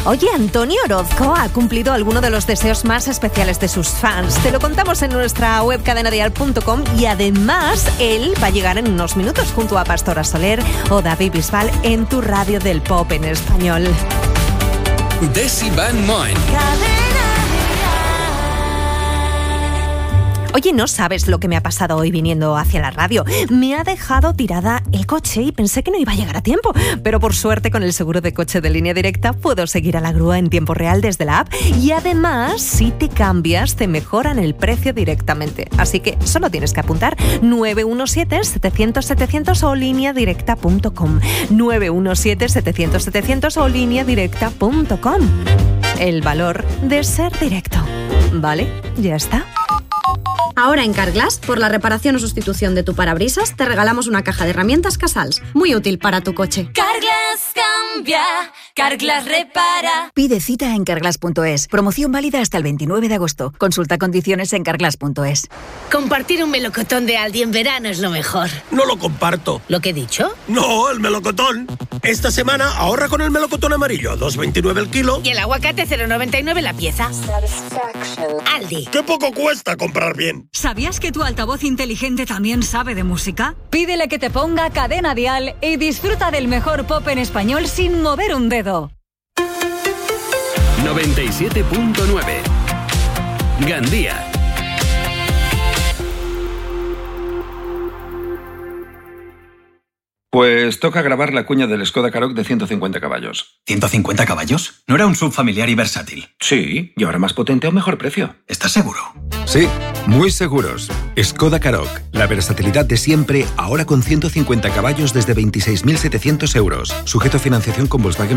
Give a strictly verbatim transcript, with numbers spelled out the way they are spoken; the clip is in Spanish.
Oye, Antonio Orozco ha cumplido alguno de los deseos más especiales de sus fans. Te lo contamos en nuestra web cadena dial punto com y además él va a llegar en unos minutos junto a Pastora Soler o David Bisbal en tu radio del pop en español. Desi Van Moen. Oye, no sabes lo que me ha pasado hoy viniendo hacia la radio. Me ha dejado tirada el coche y pensé que no iba a llegar a tiempo. Pero por suerte, con el seguro de coche de Línea Directa, puedo seguir a la grúa en tiempo real desde la app. Y además, si te cambias, te mejoran el precio directamente. Así que solo tienes que apuntar nueve uno siete, setecientos, setecientos o línea directa punto com. nueve uno siete, setecientos, setecientos o línea directa punto com. El valor de ser directo. ¿Vale? Ya está. Ahora en Carglass, por la reparación o sustitución de tu parabrisas, te regalamos una caja de herramientas Casals, muy útil para tu coche. Carglass cambia, Carglass repara. Pide cita en carglass punto es. Promoción válida hasta el veintinueve de agosto. Consulta condiciones en carglass punto es. Compartir un melocotón de Aldi en verano es lo mejor. No lo comparto. ¿Lo que he dicho? No, el melocotón. Esta semana ahorra con el melocotón amarillo, dos veintinueve el kilo. Y el aguacate cero noventa y nueve la pieza. Aldi. ¡Qué poco cuesta comprar bien! ¿Sabías que tu altavoz inteligente también sabe de música? Pídele que te ponga Cadena Dial y disfruta del mejor pop en español sin mover un dedo. noventa y siete punto nueve Gandía. Pues toca grabar la cuña del Skoda Karoq de ciento cincuenta caballos. ¿ciento cincuenta caballos? ¿No era un sub familiar y versátil? Sí, y ahora más potente a un mejor precio. ¿Estás seguro? Sí, muy seguros. Skoda Karoq, la versatilidad de siempre, ahora con ciento cincuenta caballos desde veintiséis mil setecientos euros. Sujeto a financiación con Volkswagen